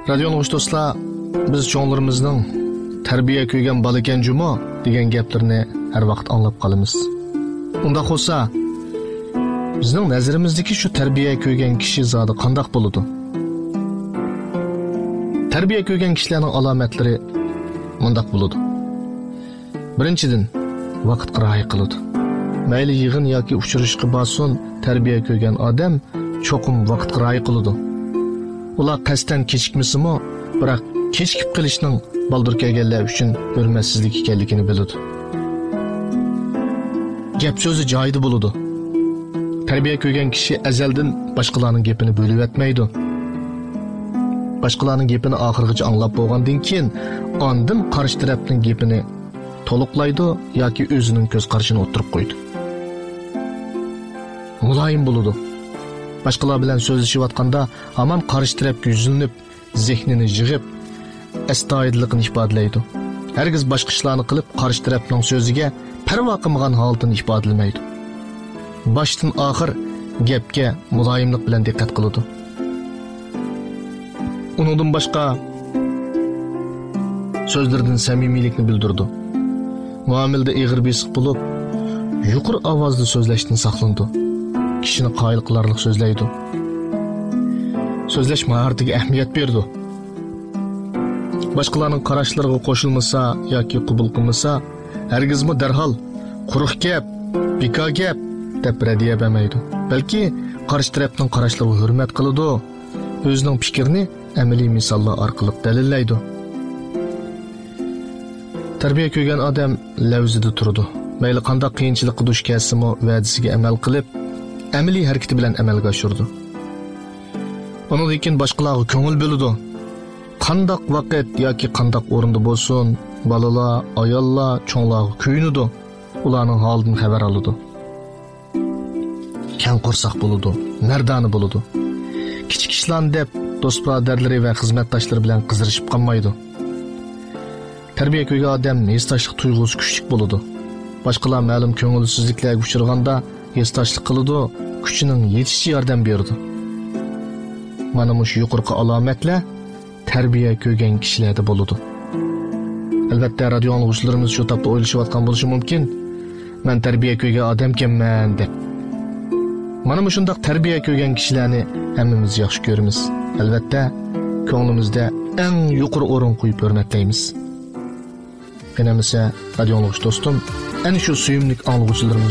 Radio anglag'uchi do'stlar, biz cho'nglarimizning tarbiya ko'ygan bola ekan juma degan gaplarni har vaqt anglab qolamiz. Unda bo'lsa, bizning nazarimizdagi shu tarbiya ko'ygan kishi zodi qandoq bo'ladi? Tarbiya ko'ygan kishilarning alomatlari mundaq bo'ladi. Birinchidan, vaqtga rioya qiladi. Mayli yig'in yoki uchrashishga borsin, tarbiya ko'ygan odam cho'qim vaqtga rioya qiladi. Ular qasdan kechikmasimi, biroq kechikib qilishning baldur kelganlar uchun hurmatsizlik ekanligini biladi. Gap so'zi joyida bo'ladi. Tarbiya ko'ygan kishi azaldan boshqalarning gapini bo'lib o'tmaydi. Boshqalarning gapini oxirigacha anglab bo'lgandan keyin ondan qarshi tarafning gapini to'liqlaydi yoki o'zining ko'z qarashini o'tirib qo'ydi. Muloyim bo'ladi. Boshqalar bilan so'zlashayotganda hamon qarshi tarafga yuzlanib, zehnini yig'ib, astoydilligini ifodalaydi. Hargiz boshqa ishlarni qilib, qarshi tarafning so'ziga parvo qilmagan holda ifodalamaydi. Boshdan oxir gapga muloyimlik bilan diqqat qiladi. Uningdan boshqa so'zlardan samimiylikni bildirdi. Muomilada eg'ir besiq bo'lib, yuqori ovozda so'zlashdan saqlandi. Kishini qoyil qilarlik so'zlaydi. So'zlash maharatiga ahamiyat berdi. Boshqalarning qarashlariga qo'shilmasa yoki qabul qilmasa, hargizmi darhol quruq gap, bekor gap deb radiya bermaydi. Balki qarshi tarafning qarashlariga hurmat qiladi, o'zining fikrini amaliy misollar orqali dalillaydi. Tarbiya ko'rgan odam lavzida turadi. Mayli qanday qiyinchilikqa duch kelsimi, va'dasiga amal qilib, amaliy harakati bilan amalga oshirdi. Undan keyin boshqalarga ko'ngil bo'ladi. Qandoq vaqt yoki qandoq o'rinda bo'lsin, balalar, ayollar, cho'nglarga kuyunadi. Ularning holidan xabar oladi. Kang qo'rsoq bo'ladi, mardona bo'ladi. Kichik ishlarni deb do'st birodarlari va xizmatdoshlari bilan qizirishib qolmaydi. Tarbiya ko'rgan odam hesdoshlik tuyg'usi kuchli bo'ladi. Boshqalar ma'lum ko'ngilsizliklarga uchraganda hesdoshlik qiladi, kuchining yetishiga yordam beradi. Mana bu yuqorqi alomatlar tarbiya ko'rgan kishilarda bo'ladi. Albatta, radio anglag'uchilarimiz shu topda o'ylashayotgan bo'lishi mumkin. Men tarbiya ko'rgan odam ekanman deb. Mana bu shundoq tarbiya ko'rgan kishilarni hammamiz yaxshi ko'ramiz. Albatta, ko'nglimizda eng yuqori o'rin qo'yib hurmatlaymiz. Menimcha radio anglag'uchi do'stim, ana shu suyumlik anglag'uchilarimiz